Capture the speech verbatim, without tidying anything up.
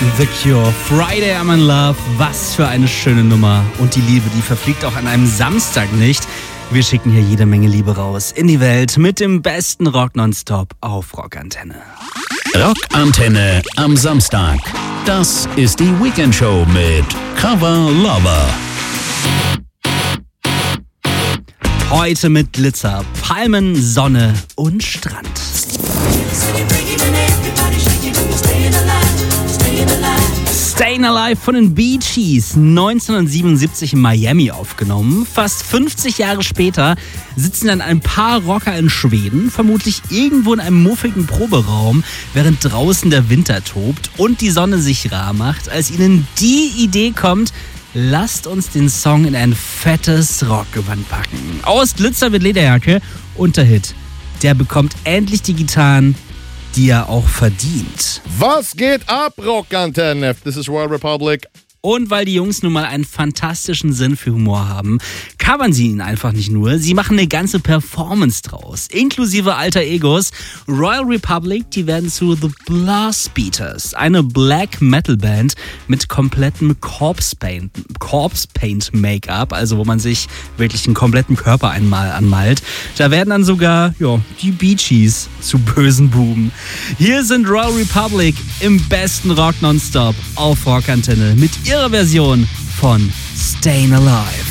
The Cure, Friday I'm in Love, was für eine schöne Nummer. Und die Liebe, die verfliegt auch an einem Samstag nicht. Wir schicken hier jede Menge Liebe raus in die Welt mit dem besten Rock nonstop auf Rockantenne. Rockantenne am Samstag. Das ist die Weekendshow mit Cover Lover. Heute mit Glitzer, Palmen, Sonne und Strand. Stayin' Alive von den Bee Gees, neunzehnhundertsiebenundsiebzig in Miami aufgenommen. Fast fünfzig Jahre später sitzen dann ein paar Rocker in Schweden, vermutlich irgendwo in einem muffigen Proberaum, während draußen der Winter tobt und die Sonne sich rar macht, als ihnen die Idee kommt: lasst uns den Song in ein fettes Rockgewand packen. Aus Glitzer mit Lederjacke und der Hit. Der bekommt endlich die Gitarren, die er auch verdient. Was geht ab, Rockantenne? This is World Republic. Und weil die Jungs nun mal einen fantastischen Sinn für Humor haben, covern sie ihn einfach nicht nur, sie machen eine ganze Performance draus, inklusive alter Egos. Royal Republic, die werden zu The Blast Beaters, eine Black Metal Band mit komplettem Corpse Paint, Corpse Paint Make-up, also wo man sich wirklich den kompletten Körper einmal anmalt. Da werden dann sogar ja, die Bee Gees zu bösen Buben. Hier sind Royal Republic im besten Rock nonstop auf Rockantenne mit ihrer Version von Stayin' Alive.